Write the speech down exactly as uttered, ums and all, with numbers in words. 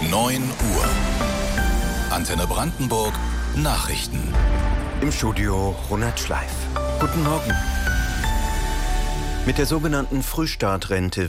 neun Uhr. Antenne Brandenburg Nachrichten. Im Studio Ronald Schleif. Guten Morgen. Mit der sogenannten Frühstartrente